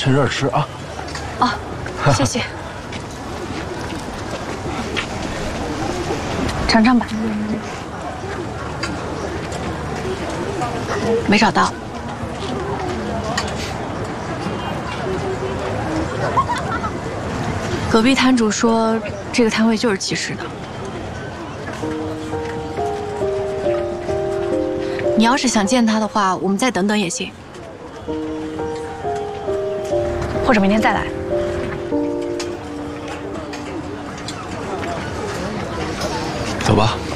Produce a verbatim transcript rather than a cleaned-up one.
趁热吃啊。 哦，谢谢。尝尝吧。没找到。隔壁摊主说，这个摊位就是齐氏的。你要是想见他的话，我们再等等也行，或者明天再来。 走吧。